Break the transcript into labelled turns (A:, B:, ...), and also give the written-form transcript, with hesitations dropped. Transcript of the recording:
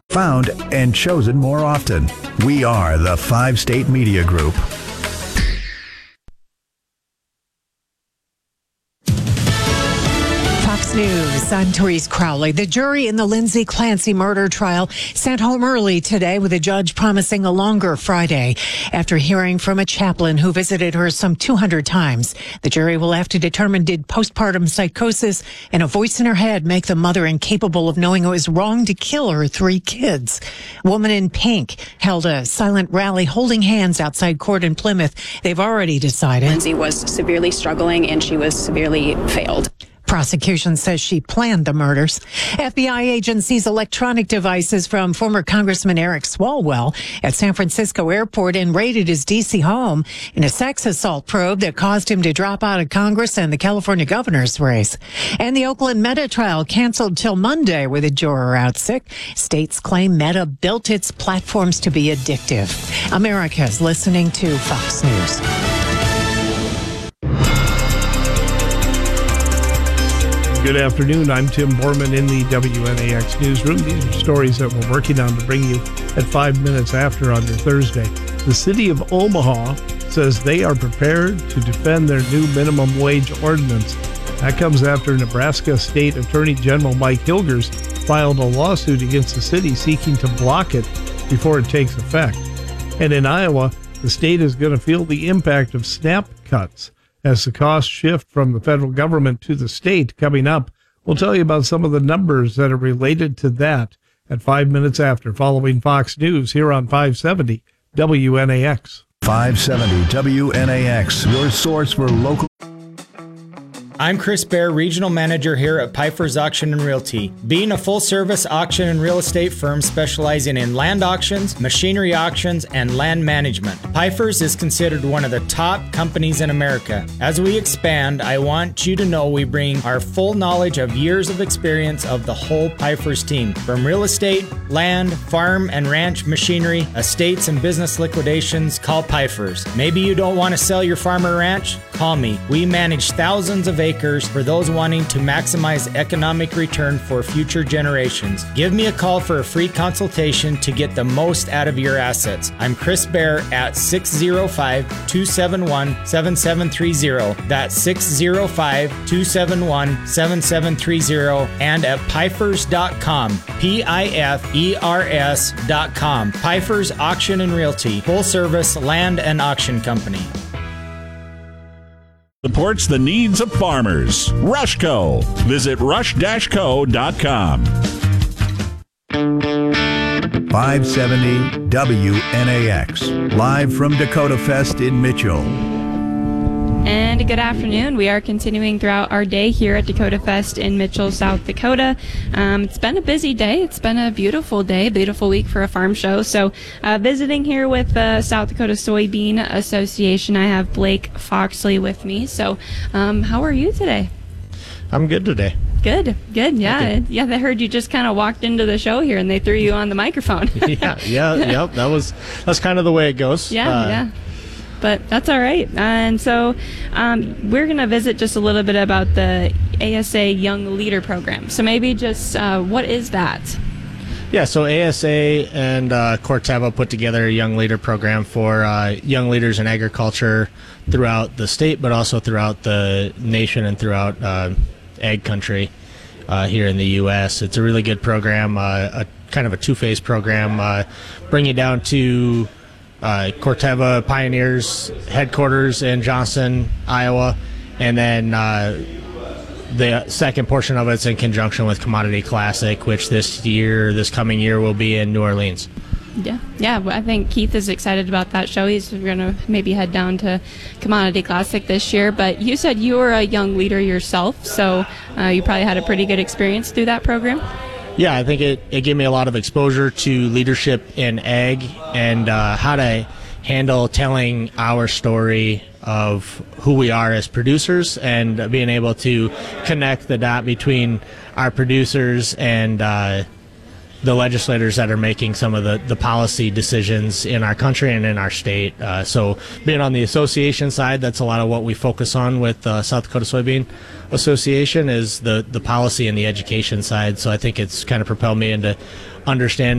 A: found and chosen more often. We are the 5-State Media Group.
B: Fox News, I'm Therese Crowley. The jury in the Lindsay Clancy murder trial sent home early today with a judge promising a longer Friday. After hearing from a chaplain who visited her some 200 times, the jury will have to determine did postpartum psychosis and a voice in her head make the mother incapable of knowing it was wrong to kill her 3 kids. Woman in Pink held a silent rally holding hands outside court in Plymouth. They've already decided.
C: Lindsay was severely struggling and she was severely failed.
B: Prosecution says she planned the murders. FBI agents seize electronic devices from former Congressman Eric Swalwell at San Francisco Airport and raided his D.C. home in a sex assault probe that caused him to drop out of Congress and the California governor's race. And the Oakland Meta trial canceled till Monday with a juror out sick. States claim Meta built its platforms to be addictive. America's listening to Fox News.
D: Good afternoon. I'm Tim Borman in the WNAX newsroom. These are stories that we're working on to bring you at 5 minutes after on your Thursday. The city of Omaha says they are prepared to defend their new minimum wage ordinance. That comes after Nebraska State Attorney General Mike Hilgers filed a lawsuit against the city seeking to block it before it takes effect. And in Iowa, the state is going to feel the impact of SNAP cuts as the costs shift from the federal government to the state. Coming up, we'll tell you about some of the numbers that are related to that at 5 minutes after, following Fox News here on 570 WNAX.
A: 570 WNAX, your source for local.
E: I'm Chris Baer, Regional Manager here at Pfeiffer's Auction and Realty. Being a full-service auction and real estate firm specializing in land auctions, machinery auctions, and land management, Pfeiffer's is considered one of the top companies in America. As we expand, I want you to know we bring our full knowledge of years of experience of the whole Pfeiffer's team. From real estate, land, farm, and ranch machinery, estates, and business liquidations, call Pfeiffer's. Maybe you don't want to sell your farm or ranch? Call me. We manage thousands of acres for those wanting to maximize economic return for future generations. Give me a call for a free consultation to get the most out of your assets. I'm Chris Baer at 605-271-7730. That's 605-271-7730 and at Pfeifers.com. Pifers.com. Pfeiffer's Auction and Realty, full service land and auction company.
F: Supports the needs of farmers. Rushco. Visit rush-co.com.
A: 570 WNAX, live from Dakota Fest in Mitchell.
G: And good afternoon. We are continuing throughout our day here at Dakota Fest in Mitchell, South Dakota. It's been a busy day. It's been a beautiful day, beautiful week for a farm show. So visiting here with the South Dakota Soybean Association, I have Blake Foxley with me. So how are you today?
H: I'm good today.
G: Good. Yeah.
H: Okay.
G: Yeah, I heard you just kind of walked into the show here and they threw you on the microphone.
H: Yeah. That's kind of the way it goes.
G: Yeah. But that's all right. And so we're going to visit just a little bit about the ASA Young Leader Program. So maybe just what is that?
H: Yeah, so ASA and Corteva put together a Young Leader Program for young leaders in agriculture throughout the state, but also throughout the nation and throughout ag country here in the U.S. It's a really good program, a kind of a two-phase program, bring you down to Corteva Pioneers headquarters in Johnston, Iowa, and then the second portion of it's in conjunction with Commodity Classic, which this coming year will be in New Orleans.
G: Yeah. Well, I think Keith is excited about that show. He's going to maybe head down to Commodity Classic this year. But you said you were a young leader yourself, so you probably had a pretty good experience through that program.
H: Yeah, I think it gave me a lot of exposure to leadership in ag and how to handle telling our story of who we are as producers and being able to connect the dot between our producers and the legislators that are making some of the policy decisions in our country and in our state. So being on the association side, that's a lot of what we focus on with South Dakota Soybean Association is the policy and the education side. So I think it's kind of propelled me into understanding